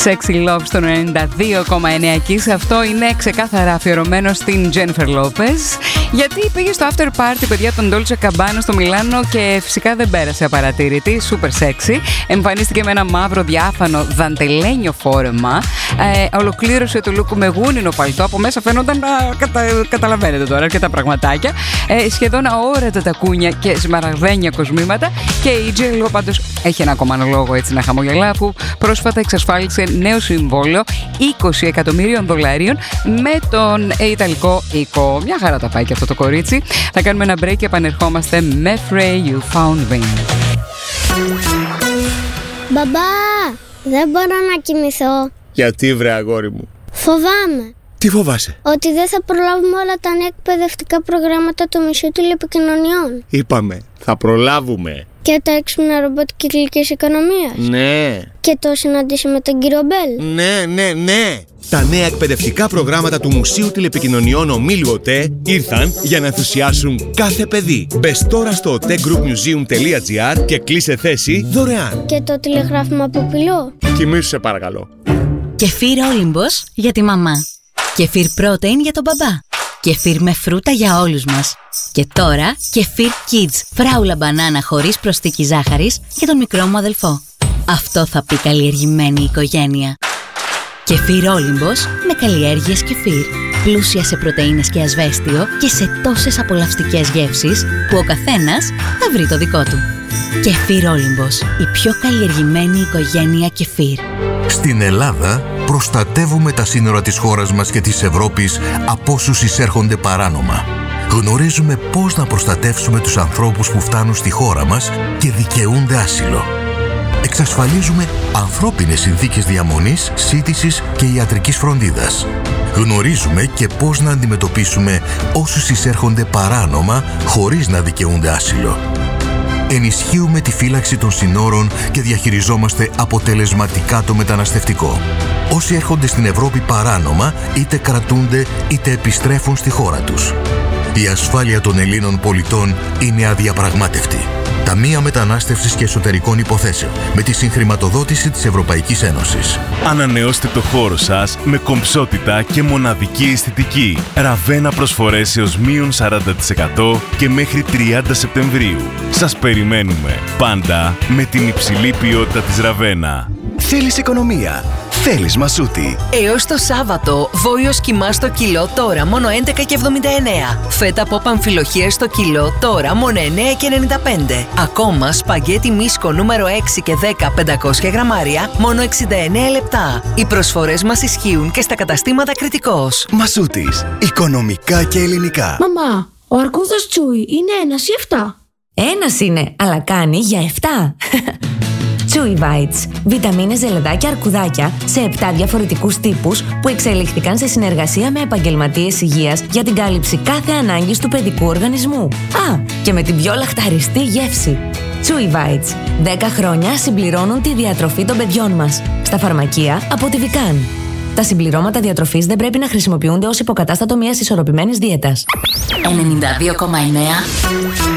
Sexy Love στο 92,9 Kiss. Αυτό είναι ξεκάθαρα αφιερωμένο στην Jennifer Lopez, γιατί πήγε στο after party, παιδιά, των Dolce Gabbana στο Μιλάνο και φυσικά δεν πέρασε απαρατήρητη. Super sexy. Εμφανίστηκε με ένα μαύρο διάφανο δαντελένιο φόρεμα. Ολοκλήρωσε το look με γούνινο παλτό. Από μέσα φαίνονταν, καταλαβαίνετε τώρα, αρκετά πραγματάκια. Σχεδόν αόρατα τα κούνια και σμαραγδένια κοσμήματα. Και η J.Lo πάντως έχει ένα ακόμα λόγο έτσι να χαμογελά, αφού πρόσφατα εξασφάλισε νέο συμβόλαιο $20 εκατομμύριων με τον Ιταλικό οίκο. Μια χαρά τα πάει και αυτό το κορίτσι. Θα κάνουμε ένα break και επανερχόμαστε με Frey You Found Me. Μπαμπά, δεν μπορώ να κοιμηθώ. Γιατί βρε αγόρι μου? Φοβάμαι. Τι φοβάσαι? Ότι δεν θα προλάβουμε όλα τα νέα εκπαιδευτικά προγράμματα του Μουσείου Τηλεπικοινωνιών. Είπαμε, θα προλάβουμε. Και τα έξυπνα ρομπότ κυκλικής οικονομίας. Ναι. Και το συναντήσει με τον κύριο Μπέλ. Ναι. Τα νέα εκπαιδευτικά προγράμματα του Μουσείου Τηλεπικοινωνιών Ομίλου ΟΤΕ ήρθαν για να ενθουσιάσουν κάθε παιδί. Μπες τώρα στο otegroupmuseum.gr και κλείσε θέση δωρεάν. Και το τηλεγράφημα από πυλό. Κοιμήσου σε παρακαλώ. Κεφίρ Όλυμπος για τη μαμά. Κεφίρ Protein για τον μπαμπά. Κεφίρ με φρούτα για όλους μας. Και τώρα Κεφίρ Kids φράουλα μπανάνα χωρίς προσθήκη ζάχαρης για τον μικρό μου αδελφό. Αυτό θα πει καλλιεργημένη οικογένεια. Κεφίρ Όλυμπος με καλλιέργειες κεφίρ. Πλούσια σε πρωτεΐνες και ασβέστιο και σε τόσες απολαυστικές γεύσεις που ο καθένας θα βρει το δικό του. Κεφίρ Όλυμπος, η πιο καλλιεργημένη οικογένεια κεφίρ. Στην Ελλάδα προστατεύουμε τα σύνορα της χώρας μας και της Ευρώπης από όσους εισέρχονται παράνομα. Γνωρίζουμε πώς να προστατεύσουμε τους ανθρώπους που φτάνουν στη χώρα μας και δικαιούνται άσυλο. Εξασφαλίζουμε ανθρώπινες συνθήκες διαμονής, σύντησης και ιατρικής φροντίδας. Γνωρίζουμε και πώς να αντιμετωπίσουμε όσους εισέρχονται παράνομα χωρίς να δικαιούνται άσυλο. Ενισχύουμε τη φύλαξη των συνόρων και διαχειριζόμαστε αποτελεσματικά το μεταναστευτικό. Όσοι έρχονται στην Ευρώπη παράνομα, είτε κρατούνται είτε επιστρέφουν στη χώρα τους. Η ασφάλεια των Ελλήνων πολιτών είναι αδιαπραγμάτευτη. Ταμεία Μετανάστευσης και Εσωτερικών Υποθέσεων, με τη συγχρηματοδότηση της Ευρωπαϊκής Ένωσης. Ανανεώστε το χώρο σας με κομψότητα και μοναδική αισθητική. Ραβένα προσφορές έως -40% και μέχρι 30 Σεπτεμβρίου. Σας περιμένουμε πάντα με την υψηλή ποιότητα της Ραβένα. Θέλεις οικονομία? Θέλεις Μασούτη? Έως το Σάββατο, βόλιος κιμά στο κιλό τώρα μόνο 11,79. Φέτα από αμφιλοχία στο κιλό τώρα μόνο 9,95. Ακόμα σπαγγέτι μίσκο νούμερο 6 και 10 500 γραμμάρια μόνο 69 λεπτά. Οι προσφορές μας ισχύουν και στα καταστήματα Κρητικός. Μασούτης. Οικονομικά και ελληνικά. Μαμά, ο αρκούδας Τσούι είναι 1 ή 7? Ένας είναι, αλλά κάνει για 7. Chewy Bites. Βιταμίνες, ζελεδάκια, αρκουδάκια σε 7 διαφορετικούς τύπους που εξελίχθηκαν σε συνεργασία με επαγγελματίες υγείας για την κάλυψη κάθε ανάγκης του παιδικού οργανισμού. Α, και με την πιο λαχταριστή γεύση. Chewy Bites. 10 χρόνια συμπληρώνουν τη διατροφή των παιδιών μας. Στα φαρμακεία από τη Vican. Τα συμπληρώματα διατροφής δεν πρέπει να χρησιμοποιούνται ως υποκατάστατο μιας ισορροπημένης δίαιτας. 92,9